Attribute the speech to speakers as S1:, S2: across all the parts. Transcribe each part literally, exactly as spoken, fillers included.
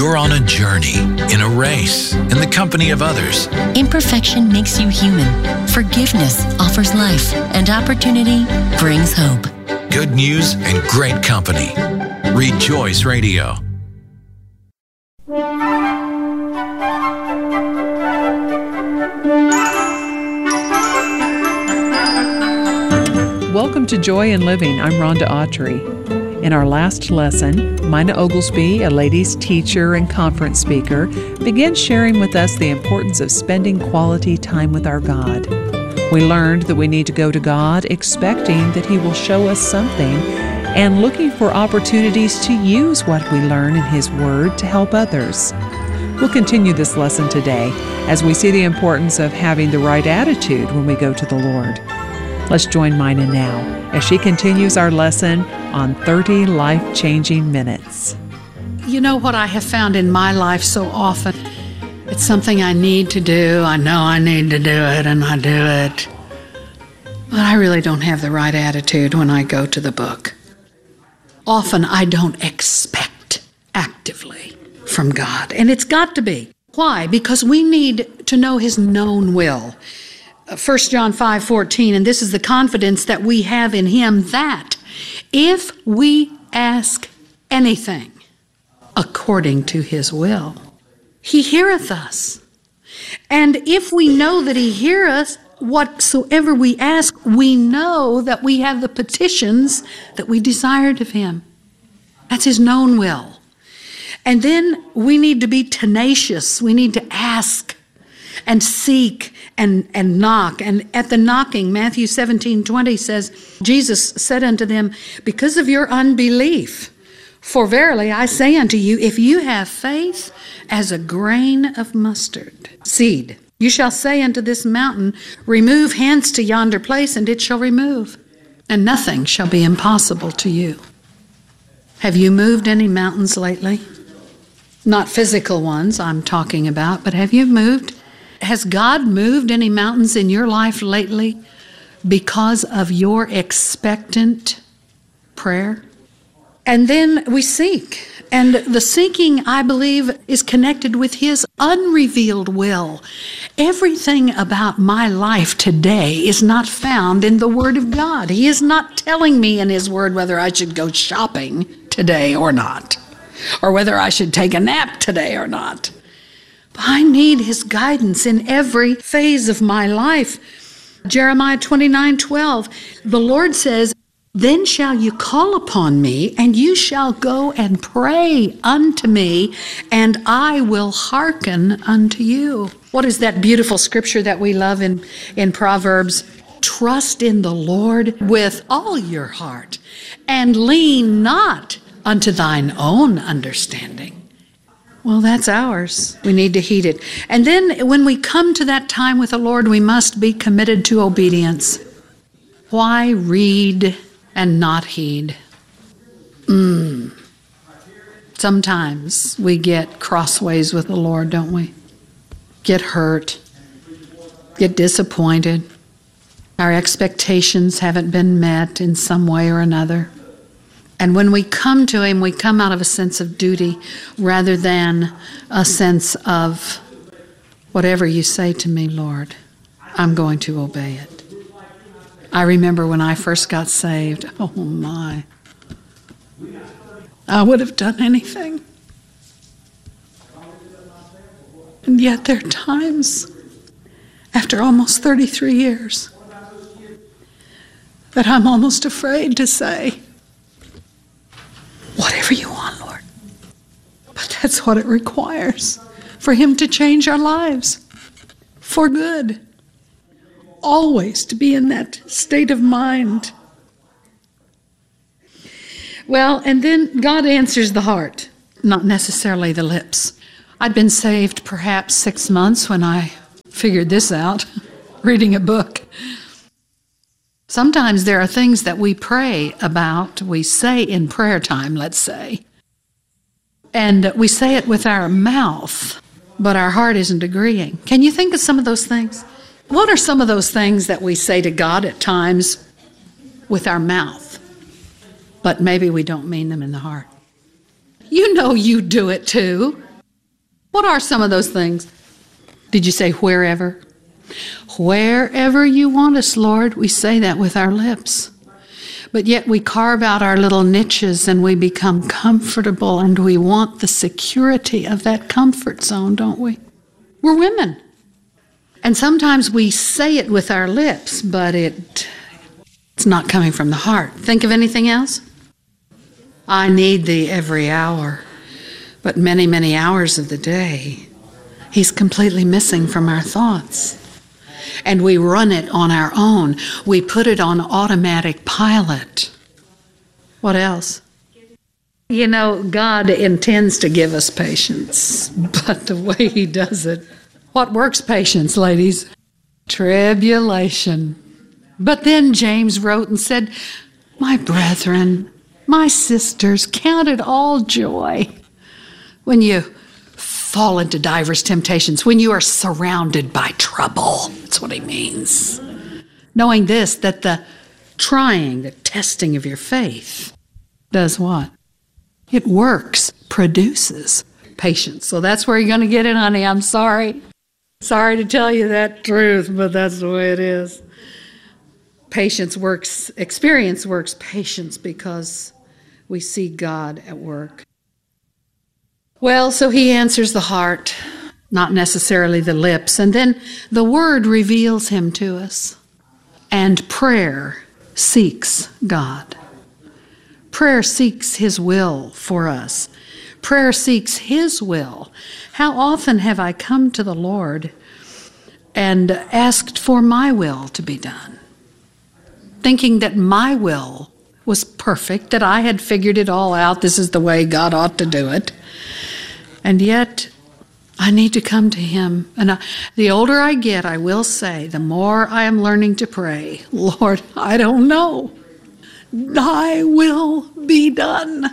S1: You're on a journey, in a race, in the company of others.
S2: Imperfection makes you human. Forgiveness offers life, and opportunity brings hope.
S1: Good news and great company. Rejoice Radio.
S3: Welcome to Joy in Living. I'm Rhonda Autry. In our last lesson, Mina Oglesby, a ladies teacher and conference speaker, began sharing with us the importance of spending quality time with our God. We learned that we need to go to God expecting that He will show us something and looking for opportunities to use what we learn in His Word to help others. We'll continue this lesson today as we see the importance of having the right attitude when we go to the Lord. Let's join Mina now as she continues our lesson on thirty life-changing minutes.
S4: You know what I have found in my life so often? It's something I need to do. I know I need to do it, and I do it. But I really don't have the right attitude when I go to the book. Often I don't expect actively from God, and it's got to be. Why? Because we need to know His known will. First John five fourteen, and this is the confidence that we have in Him, that if we ask anything according to His will, He heareth us. And if we know that He heareth us, whatsoever we ask, we know that we have the petitions that we desired of Him. That's His known will. And then we need to be tenacious. We need to ask and seek and, and knock. And at the knocking, Matthew seventeen twenty says, Jesus said unto them, because of your unbelief, for verily I say unto you, if you have faith as a grain of mustard seed, you shall say unto this mountain, remove hence to yonder place, and it shall remove, and nothing shall be impossible to you. Have you moved any mountains lately? Not physical ones I'm talking about, but have you moved? Has God moved any mountains in your life lately because of your expectant prayer? And then we seek. And the seeking, I believe, is connected with His unrevealed will. Everything about my life today is not found in the Word of God. He is not telling me in His Word whether I should go shopping today or not, or whether I should take a nap today or not. I need His guidance in every phase of my life. Jeremiah twenty-nine twelve, the Lord says, then shall you call upon me, and you shall go and pray unto me, and I will hearken unto you. What is that beautiful scripture that we love in, in Proverbs? Trust in the Lord with all your heart, and lean not unto thine own understanding. Well, that's ours. We need to heed it. And then when we come to that time with the Lord, we must be committed to obedience. Why read and not heed? Mm. Sometimes we get crossways with the Lord, don't we? Get hurt, get disappointed. Our expectations haven't been met in some way or another. And when we come to Him, we come out of a sense of duty rather than a sense of, whatever you say to me, Lord, I'm going to obey it. I remember when I first got saved, oh my, I would have done anything. And yet there are times, after almost thirty-three years, that I'm almost afraid to say, whatever you want, Lord. But that's what it requires for Him to change our lives for good. Always to be in that state of mind. Well, and then God answers the heart, not necessarily the lips. I'd been saved perhaps six months when I figured this out, reading a book. Sometimes there are things that we pray about, we say in prayer time, let's say, and we say it with our mouth, but our heart isn't agreeing. Can you think of some of those things? What are some of those things that we say to God at times with our mouth, but maybe we don't mean them in the heart? You know you do it too. What are some of those things? Did you say wherever? Wherever you want us, Lord, we say that with our lips. But yet we carve out our little niches and we become comfortable and we want the security of that comfort zone, don't we? We're women. And sometimes we say it with our lips, but it it's not coming from the heart. Think of anything else? I need thee every hour, but many, many hours of the day, he's completely missing from our thoughts. And we run it on our own. We put it on automatic pilot. What else? You know, God intends to give us patience, but the way he does it, what works patience, ladies? Tribulation. But then James wrote and said, my brethren, my sisters, count it all joy when you fall into divers temptations, when you are surrounded by trouble. That's what he means. Knowing this, that the trying, the testing of your faith does what? It works, produces patience. So that's where you're going to get it, honey. I'm sorry. Sorry to tell you that truth, but that's the way it is. Patience works, experience works patience because we see God at work. Well, so he answers the heart, not necessarily the lips. And then the word reveals him to us. And prayer seeks God. Prayer seeks his will for us. Prayer seeks his will. How often have I come to the Lord and asked for my will to be done, thinking that my will was perfect, that I had figured it all out, this is the way God ought to do it. And yet, I need to come to him. And I, the older I get, I will say, the more I am learning to pray, Lord, I don't know. Thy will be done.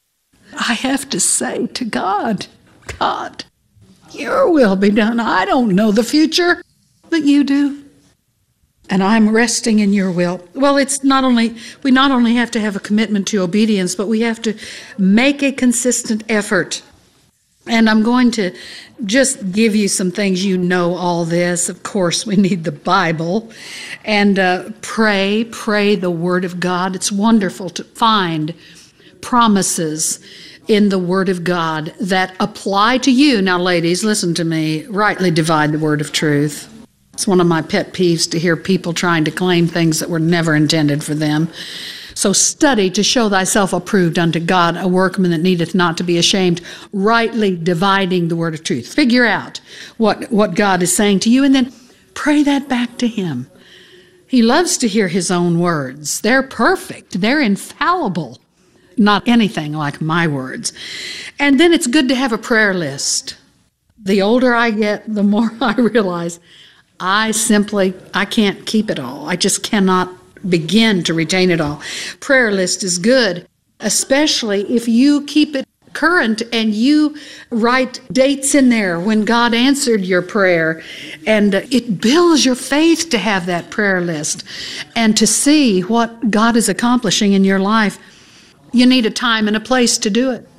S4: I have to say to God, God, your will be done. I don't know the future, but you do. And I'm resting in your will. Well, it's not only, we not only have to have a commitment to obedience, but we have to make a consistent effort. And I'm going to just give you some things. You know all this. Of course, we need the Bible. And uh, pray, pray the Word of God. It's wonderful to find promises in the Word of God that apply to you. Now, ladies, listen to me. Rightly divide the word of truth. It's one of my pet peeves to hear people trying to claim things that were never intended for them. So study to show thyself approved unto God, a workman that needeth not to be ashamed, rightly dividing the word of truth. Figure out what, what God is saying to you and then pray that back to him. He loves to hear his own words. They're perfect. They're infallible. Not anything like my words. And then it's good to have a prayer list. The older I get, the more I realize I simply, I can't keep it all. I just cannot begin to retain it all. Prayer list is good, especially if you keep it current and you write dates in there when God answered your prayer. And it builds your faith to have that prayer list and to see what God is accomplishing in your life. You need a time and a place to do it.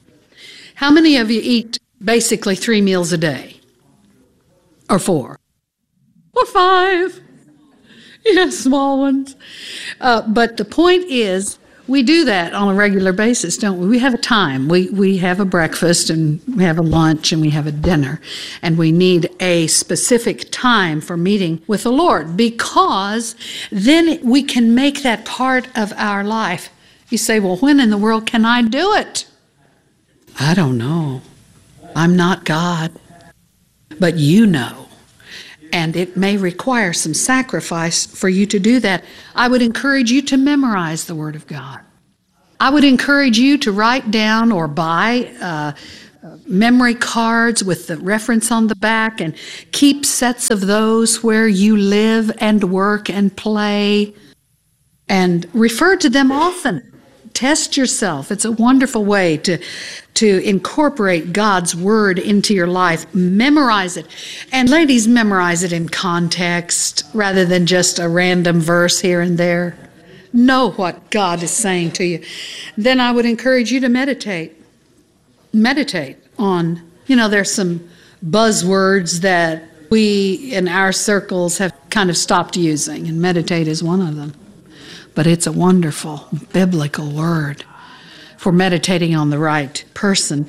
S4: How many of you eat basically three meals a day? Or four? Or five? Yes, small ones. Uh, but the point is, we do that on a regular basis, don't we? We have a time. We we have a breakfast and we have a lunch and we have a dinner. And we need a specific time for meeting with the Lord because then we can make that part of our life. You say, well, when in the world can I do it? I don't know. I'm not God. But you know. And it may require some sacrifice for you to do that. I would encourage you to memorize the Word of God. I would encourage you to write down or buy uh, memory cards with the reference on the back and keep sets of those where you live and work and play and refer to them often. Test yourself. It's a wonderful way to, to incorporate God's Word into your life. Memorize it. And ladies, memorize it in context rather than just a random verse here and there. Know what God is saying to you. Then I would encourage you to meditate. Meditate on You know, there's some buzzwords that we in our circles have kind of stopped using, and meditate is one of them. But it's a wonderful biblical word for meditating on the right person.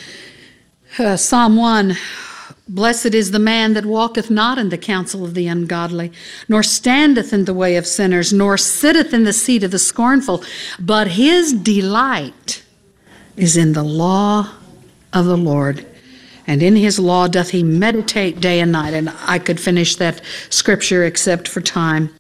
S4: Uh, Psalm one, blessed is the man that walketh not in the counsel of the ungodly, nor standeth in the way of sinners, nor sitteth in the seat of the scornful, but his delight is in the law of the Lord, and in his law doth he meditate day and night. And I could finish that scripture except for time.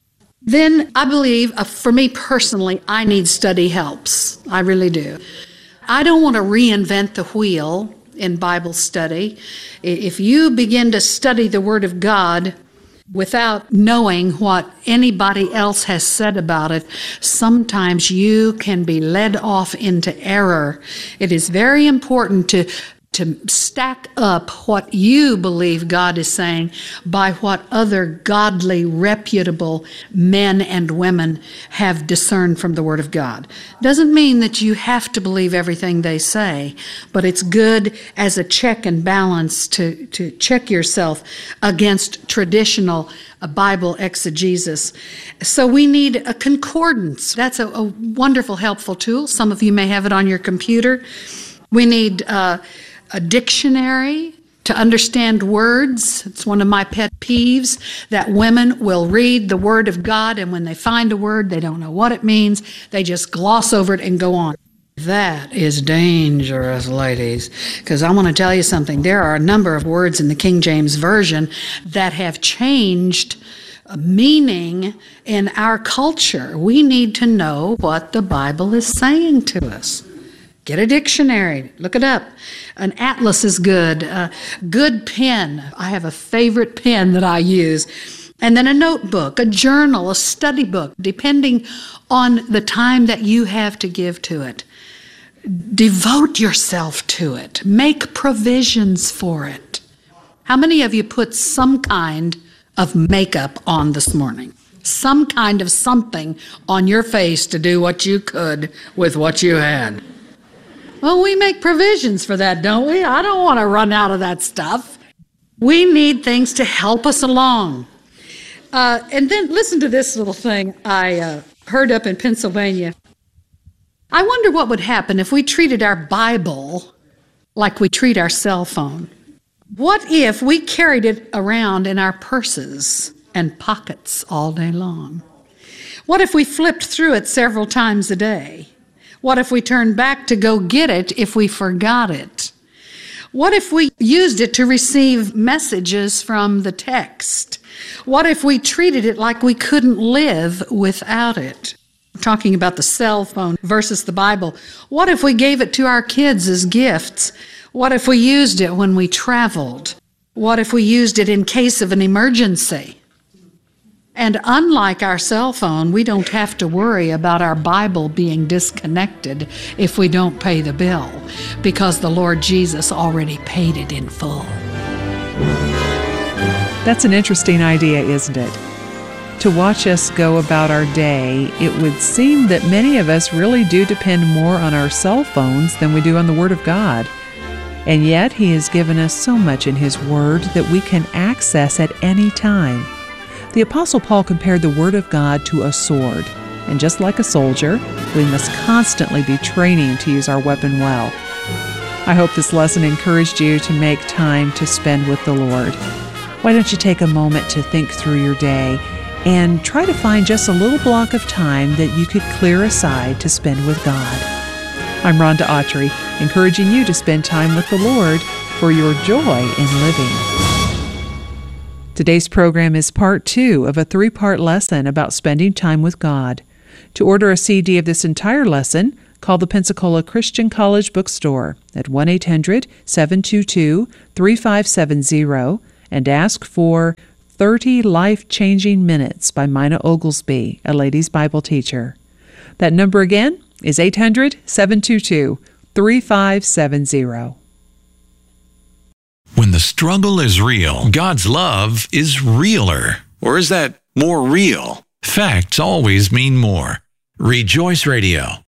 S4: Then I believe, uh, for me personally, I need study helps. I really do. I don't want to reinvent the wheel in Bible study. If you begin to study the Word of God without knowing what anybody else has said about it, sometimes you can be led off into error. It is very important to to stack up what you believe God is saying by what other godly, reputable men and women have discerned from the Word of God. Doesn't mean that you have to believe everything they say, but it's good as a check and balance to, to check yourself against traditional uh, Bible exegesis. So we need a concordance. That's a, a wonderful, helpful tool. Some of you may have it on your computer. We need uh, a dictionary to understand words. It's one of my pet peeves that women will read the Word of God, and when they find a word, they don't know what it means. They just gloss over it and go on. That is dangerous, ladies, because I want to tell you something. There are a number of words in the King James Version that have changed meaning in our culture. We need to know what the Bible is saying to us. Get a dictionary. Look it up. An atlas is good. A good pen. I have a favorite pen that I use. And then a notebook, a journal, a study book, depending on the time that you have to give to it. Devote yourself to it. Make provisions for it. How many of you put some kind of makeup on this morning? Some kind of something on your face to do what you could with what you had? Well, we make provisions for that, don't we? I don't want to run out of that stuff. We need things to help us along. Uh, and then listen to this little thing I uh, heard up in Pennsylvania. I wonder what would happen if we treated our Bible like we treat our cell phone. What if we carried it around in our purses and pockets all day long? What if we flipped through it several times a day? What if we turned back to go get it if we forgot it? What if we used it to receive messages from the text? What if we treated it like we couldn't live without it? I'm talking about the cell phone versus the Bible. What if we gave it to our kids as gifts? What if we used it when we traveled? What if we used it in case of an emergency? And unlike our cell phone, we don't have to worry about our Bible being disconnected if we don't pay the bill, because the Lord Jesus already paid it in full.
S3: That's an interesting idea, isn't it? To watch us go about our day, it would seem that many of us really do depend more on our cell phones than we do on the Word of God. And yet, He has given us so much in His Word that we can access at any time. The Apostle Paul compared the Word of God to a sword, and just like a soldier, we must constantly be training to use our weapon well. I hope this lesson encouraged you to make time to spend with the Lord. Why don't you take a moment to think through your day and try to find just a little block of time that you could clear aside to spend with God. I'm Rhonda Autry, encouraging you to spend time with the Lord for your joy in living. Today's program is part two of a three-part lesson about spending time with God. To order a C D of this entire lesson, call the Pensacola Christian College Bookstore at one eight hundred, seven two two, three five seven zero and ask for thirty Life-Changing Minutes by Mina Oglesby, a ladies' Bible teacher. That number again is eight hundred, seven two two, three five seven zero.
S1: When the struggle is real, God's love is realer. Or is that more real? Facts always mean more. Rejoice Radio,